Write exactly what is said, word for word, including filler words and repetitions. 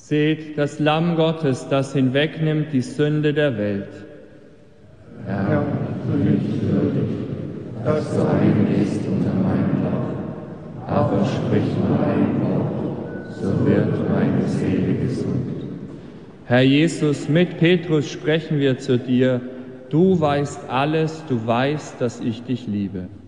Seht das Lamm Gottes, das hinwegnimmt die Sünde der Welt. Herr, du nicht würdig, dass du eingehst unter mein Dach, aber sprich nur ein Wort, so wird meine Seele gesund. Herr Jesus, mit Petrus sprechen wir zu dir. Du weißt alles, du weißt, dass ich dich liebe.